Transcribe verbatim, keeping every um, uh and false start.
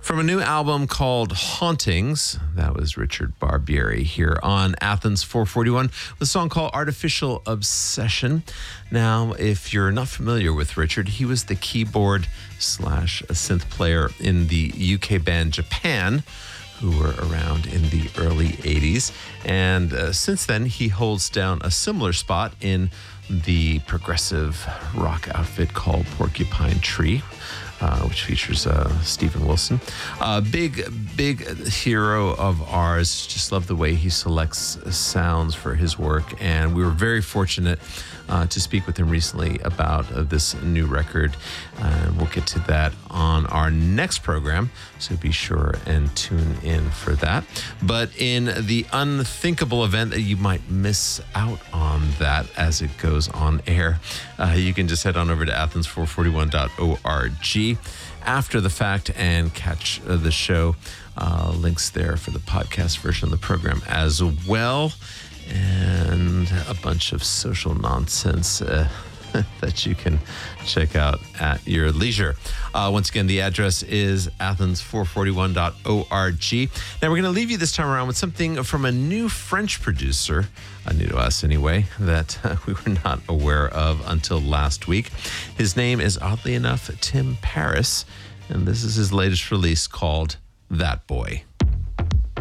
From a new album called Hauntings, that was Richard Barbieri here on Athens four forty-one with a song called Artificial Obsession. Now, if you're not familiar with Richard, he was the keyboard slash synth player in the U K band Japan, who were around in the early eighties. And uh, since then, he holds down a similar spot in the progressive rock outfit called Porcupine Tree, uh, which features uh, Steven Wilson. A uh, big, big hero of ours. Just love the way he selects sounds for his work. And we were very fortunate uh, to speak with him recently about uh, this new record. Uh, we'll get to that on our next program, so be sure and tune in for that. But in the unthinkable event that you might miss out on that as it goes on air, uh, you can just head on over to athens four forty-one dot org after the fact and catch uh, the show. Uh, links there for the podcast version of the program as well, and a bunch of social nonsense uh, that you can check out at your leisure. Uh, once again, the address is athens four forty-one dot org. Now, we're going to leave you this time around with something from a new French producer, uh, new to us anyway, that uh, we were not aware of until last week. His name is, oddly enough, Tim Paris, and this is his latest release called That Boy.